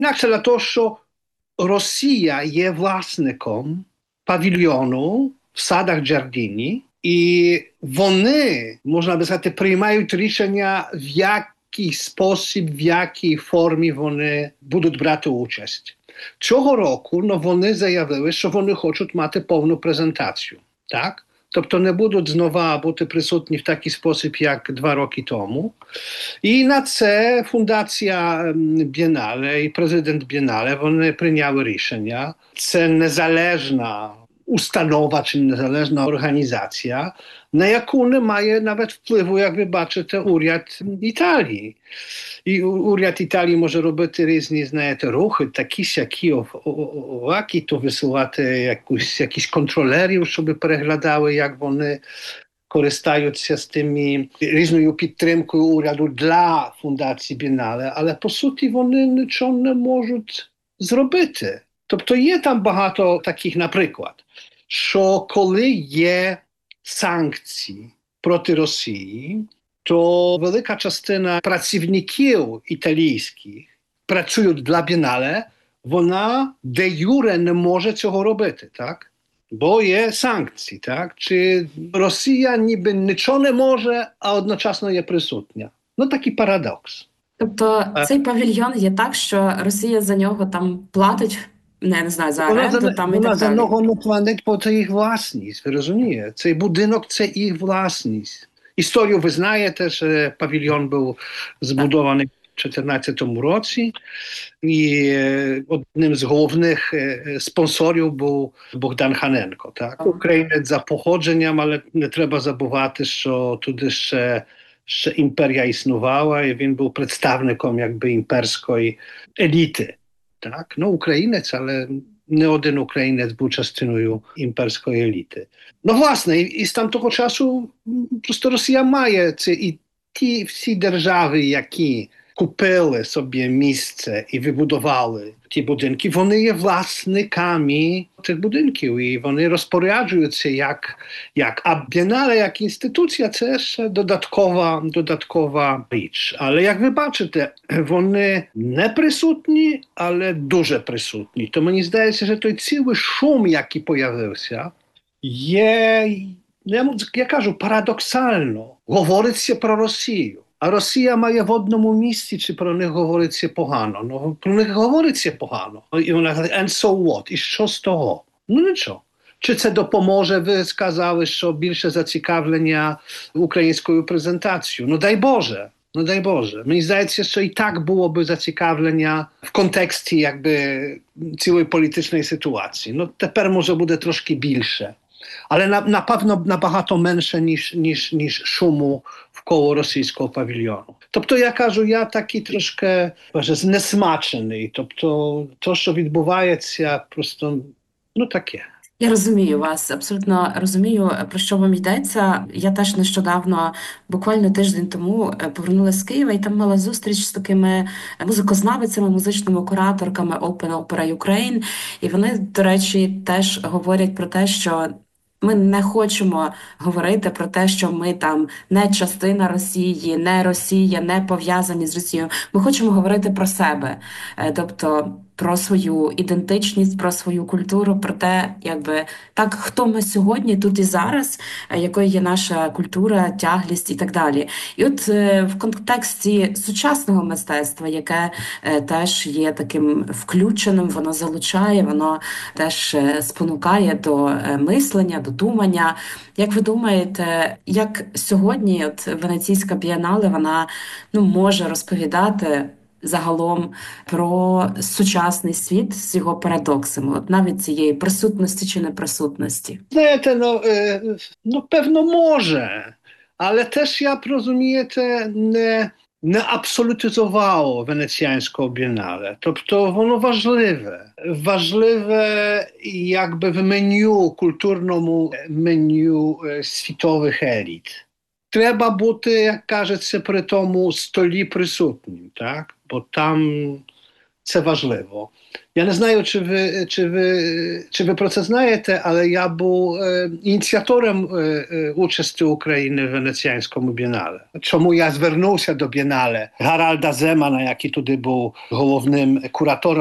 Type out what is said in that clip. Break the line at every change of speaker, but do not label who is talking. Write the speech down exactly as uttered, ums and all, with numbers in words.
Так, це те, що Росія є власником павільйону в садах Джардіні, і вони, можна би сказати, приймають рішення, в який спосіб, в якій формі вони будуть брати участь. Цього року ну, вони заявили, що вони хочуть мати повну презентацію. Так? Тобто не будуть знову бути присутні в такий спосіб, як два роки тому. І на це фундація Бієнале і президент Бієнале, вони прийняли рішення. Це незалежна установа чи незалежна організація, на яку не має навіть впливу, як ви бачите, уряд Італії. І уряд Італії може робити різні, знаєте, рухи, такі сякі, оакі, то висилати якусь, якісь контролерів, щоб переглядали, як вони користаються з тими різною підтримкою уряду для фундації Бієнале, але по суті вони нічого не можуть зробити. Тобто є там багато таких, наприклад, що коли є санкції проти Росії, то велика частина працівників італійських працюють для Бієнале, вона де юре не може цього робити, так? Бо є санкції, так? Чи Росія ніби нічого не може, а одночасно є присутня. Ну, такий парадокс.
Тобто цей павільйон є так, що Росія за нього там платить, не, не знаю, за оренду
вона,
там і
вона
так
за
далі.
нього не платить, бо це їх власність, ви розумієте? Цей будинок – це їх власність. Історію ви знаєте, що павільйон був збудований в чотирнадцятому році, і одним з головних спонсорів був Богдан Ханенко. Так? Українець за походженням, але не треба забувати, що туди ще, ще імперія існувала, і він був представником якби імперської еліти. Так? Ну, українець, але не один українець був частиною імперської еліти. Ну, власне, і, і з тамтого часу просто Росія має це, і ті всі держави, які купили собі місце і вибудували ті будинки, вони є власниками цих будинків, і вони розпоряджуються як, як. А Бієнале як інституція – це ще додаткова, додаткова річ. Але, як ви бачите, вони не присутні, але дуже присутні. То мені здається, що той цілий шум, який появився, є, я, я кажу, парадоксально. Говориться про Росію. А Росія має в одному місці, чи про них говориться погано. Ну, про них говориться погано. І вона говорить, and so what? І що з того? Ну, нічого. Чи це допоможе, ви сказали, що більше зацікавлення українською презентацією? Ну, дай Боже. Ну, дай Боже. Мені здається, що і так було б зацікавлення в контексті якби цілої політичної ситуації. Ну, тепер може буде трошки більше. Але на, напевно набагато менше, ніж, ніж, ніж шуму вколо російського павільйону. Тобто, я кажу, я такий трошки знесмачений. Тобто, то, що відбувається, просто, ну, таке.
Я розумію вас, абсолютно розумію, про що вам йдеться. Я теж нещодавно, буквально тиждень тому, повернулася з Києва і там мала зустріч з такими музикознавицями, музичними кураторками Open Opera Ukraine. І вони, до речі, теж говорять про те, що ми не хочемо говорити про те, що ми там не частина Росії, не Росія, не пов'язані з Росією. Ми хочемо говорити про себе, тобто про свою ідентичність, про свою культуру, про те, якби так, хто ми сьогодні, тут і зараз, якою є наша культура, тяглість і так далі. І от в контексті сучасного мистецтва, яке теж є таким включеним, воно залучає, воно теж спонукає до мислення, до думання. Як ви думаєте, як сьогодні от Венеційська бієнале, вона ну, може розповідати загалом про сучасний світ з його парадоксами, от навіть цієї присутності чи неприсутності?
Знаєте, ну, е, ну певно може, але теж, я розумієте, не, не абсолютизувало Венеціанського бієнале. Тобто воно важливе. Важливе якби в меню, культурному меню е, світових еліт. Треба бути, як кажеться, при тому столі присутнім, так? Бо там Це важливо. Я не знаю, чи ви, чи ви, чи ви про це знаєте, але я був е, ініціатором е, е, участі України в Венеціанському бієнале. Чому я звернувся до бієнале Гаральда Земана, який туди був головним куратором